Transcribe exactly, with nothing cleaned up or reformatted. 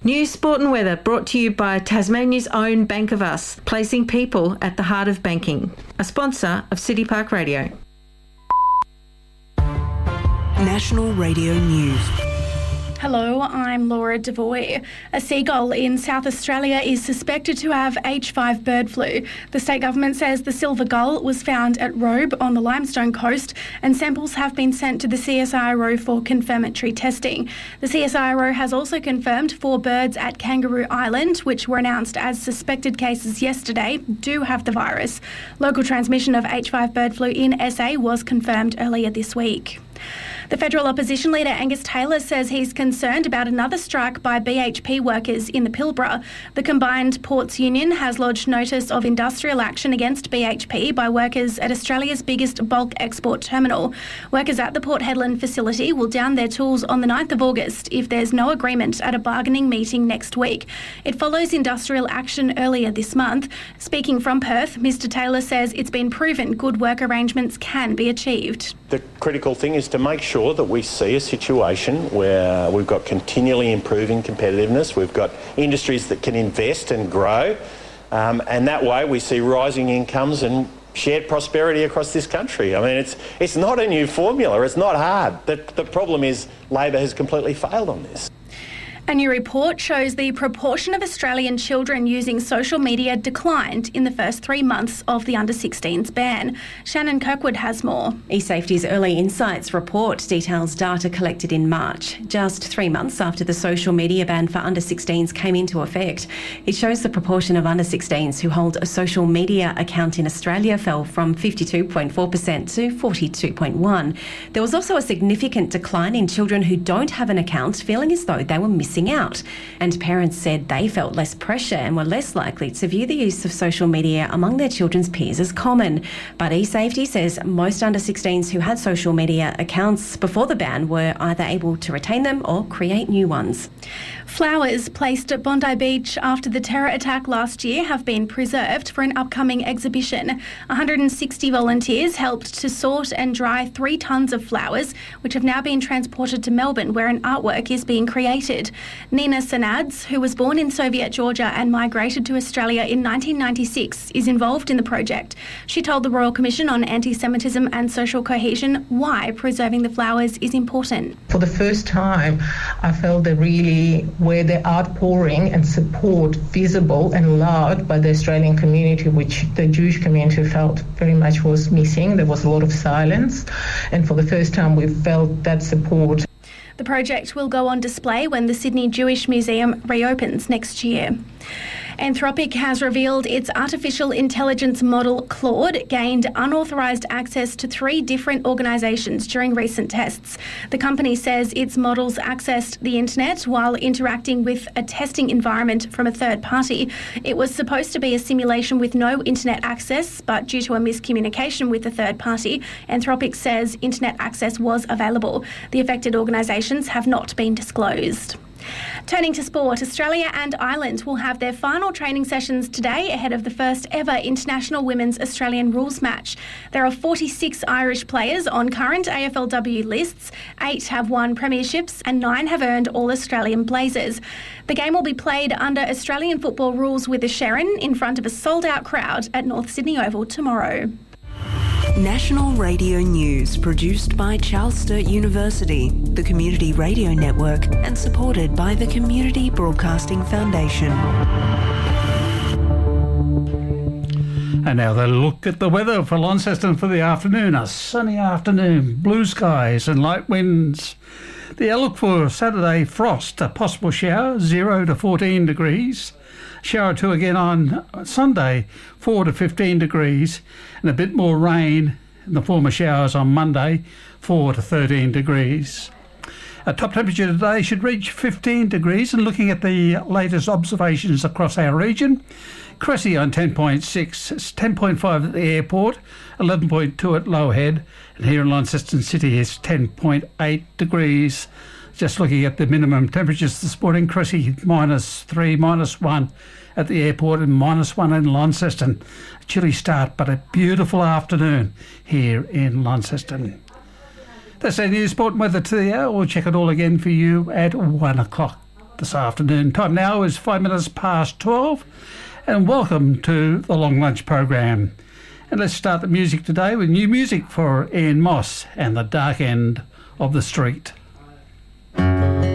News, sport and weather brought to you by Tasmania's own Bank of Us, placing people at the heart of banking. A sponsor of City Park Radio. National Radio News. Hello, I'm Laura Devoy. A seagull in South Australia is suspected to have H five bird flu. The state government says the silver gull was found at Robe on the Limestone Coast, and samples have been sent to the C S I R O for confirmatory testing. The C S I R O has also confirmed four birds at Kangaroo Island, which were announced as suspected cases yesterday, do have the virus. Local transmission of H five bird flu in S A was confirmed earlier this week. The federal opposition leader Angus Taylor says he's concerned about another strike by B H P workers in the Pilbara. The Combined Ports Union has lodged notice of industrial action against B H P by workers at Australia's biggest bulk export terminal. Workers at the Port Hedland facility will down their tools on the ninth of August if there's no agreement at a bargaining meeting next week. It follows industrial action earlier this month. Speaking from Perth, Mr Taylor says it's been proven good work arrangements can be achieved. The critical thing is to make sure that we see a situation where we've got continually improving competitiveness, we've got industries that can invest and grow, um, and that way we see rising incomes and shared prosperity across this country. I mean, it's it's not a new formula, it's not hard. The, the problem is Labor has completely failed on this. A new report shows the proportion of Australian children using social media declined in the first three months of the under sixteens ban. Shannon Kirkwood has more. eSafety's Early Insights report details data collected in March, just three months after the social media ban for under sixteens came into effect. It shows the proportion of under sixteens who hold a social media account in Australia fell from fifty-two point four percent to forty-two point one percent. There was also a significant decline in children who don't have an account, feeling as though they were missing out. And parents said they felt less pressure and were less likely to view the use of social media among their children's peers as common. But eSafety says most under sixteens who had social media accounts before the ban were either able to retain them or create new ones. Flowers placed at Bondi Beach after the terror attack last year have been preserved for an upcoming exhibition. one hundred sixty volunteers helped to sort and dry three tonnes of flowers, which have now been transported to Melbourne, where an artwork is being created. Nina Sanads, who was born in Soviet Georgia and migrated to Australia in nineteen ninety-six, is involved in the project. She told the Royal Commission on Anti-Semitism and Social Cohesion why preserving the flowers is important. For the first time, I felt that really where the outpouring and support visible and loved by the Australian community, which the Jewish community felt very much was missing. There was a lot of silence, and for the first time we felt that support. The project will go on display when the Sydney Jewish Museum reopens next year. Anthropic has revealed its artificial intelligence model Claude gained unauthorised access to three different organisations during recent tests. The company says its models accessed the internet while interacting with a testing environment from a third party. It was supposed to be a simulation with no internet access, but due to a miscommunication with the third party, Anthropic says internet access was available. The affected organisations have not been disclosed. Turning to sport, Australia and Ireland will have their final training sessions today ahead of the first ever International Women's Australian Rules match. There are forty-six Irish players on current A F L W lists, eight have won premierships and nine have earned All-Australian blazers. The game will be played under Australian football rules with a Sherrin in front of a sold-out crowd at North Sydney Oval tomorrow. National Radio News, produced by Charles Sturt University, the Community Radio Network, and supported by the Community Broadcasting Foundation. And now they'll look at the weather for Launceston for the afternoon. A sunny afternoon, blue skies and light winds. The outlook for Saturday, frost, a possible shower, zero to fourteen degrees. Shower two again on Sunday, four to fifteen degrees, and a bit more rain in the form of showers on Monday, four to thirteen degrees. Our top temperature today should reach fifteen degrees, and looking at the latest observations across our region, Cressy on ten point six, ten point five at the airport, eleven point two at Lowhead, and here in Launceston City is ten point eight degrees. Just looking at the minimum temperatures this morning, Cressy minus three, minus one at the airport and minus one in Launceston. A chilly start, but a beautiful afternoon here in Launceston. That's our news, sport and weather to the hour. We'll check it all again for you at one o'clock this afternoon. Time now is five minutes past twelve, and welcome to the Long Lunch program. And let's start the music today with new music for Ian Moss and The Dark End of the Street.